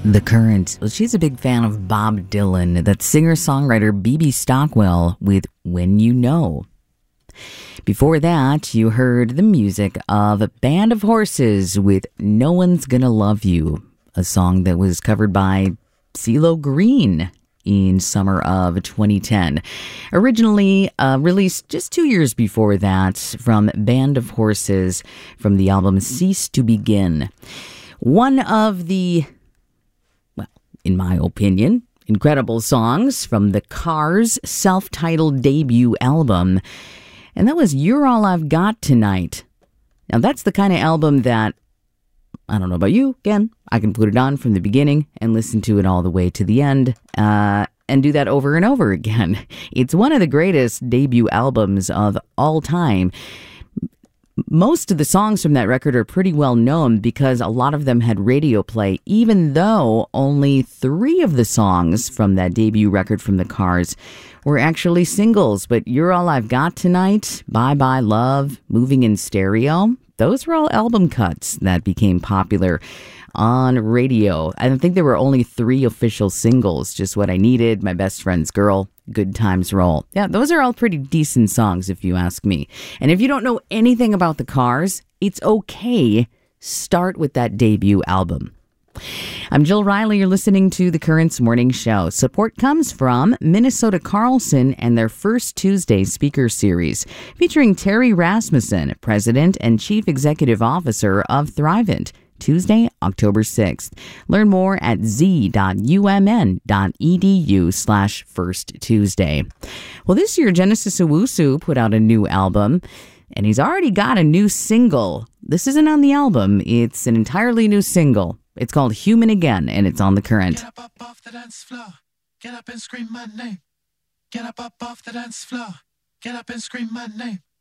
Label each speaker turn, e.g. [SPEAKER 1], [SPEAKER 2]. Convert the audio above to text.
[SPEAKER 1] The Current. Well, she's a big fan of Bob Dylan. That's singer-songwriter B.B. Stockwell with When You Know. Before that, you heard the music of Band of Horses with No One's Gonna Love You, a song that was covered by CeeLo Green in summer of 2010. Originally released just 2 years before that from Band of Horses from the album Cease to Begin. One of the, well, in my opinion, incredible songs from the Cars' self-titled debut album, and that was You're All I've Got Tonight. Now that's the kind of album that, I don't know about you, again, I can put it on from the beginning and listen to it all the way to the end, and do that over and over again. It's one of the greatest debut albums of all time. Most of the songs from that record are pretty well known because a lot of them had radio play, even though only 3 of the songs from that debut record from the Cars were actually singles. But You're All I've Got Tonight, Bye Bye Love, Moving in Stereo, those were all album cuts that became popular on radio. I don't think there were only 3 official singles, Just What I Needed, My Best Friend's Girl, Good Times Roll. Yeah, those are all pretty decent songs if you ask me. And if you don't know anything about the Cars, it's okay. Start with that debut album. I'm Jill Riley. You're listening to The Currents Morning Show. Support comes from Minnesota Carlson and their First Tuesday speaker series, featuring Terry Rasmussen, President and Chief Executive Officer of Thrivent. Tuesday, October 6th. Learn more at z.umn.edu/First Tuesday. Well, this year, Genesis Owusu put out a new album, and he's already got a new single. This isn't on the album. It's an entirely new single. It's called Human Again, and it's on The Current.
[SPEAKER 2] Get up off the dance floor. Get up and scream my name. Get up off the dance floor. Get up and scream my name.